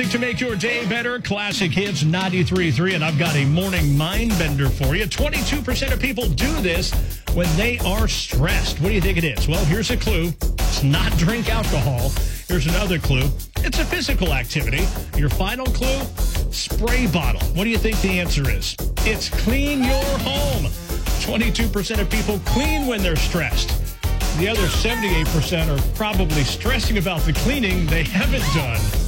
Music to make your day better. Classic Hits 93.3. And I've got a morning mind bender for you. 22% of people do this when they are stressed. What do you think it is? Well, here's a clue. It's not drink alcohol. Here's another clue. It's a physical activity. Your final clue, spray bottle. What do you think the answer is? It's clean your home. 22% of people clean when they're stressed. The other 78% are probably stressing about the cleaning they haven't done.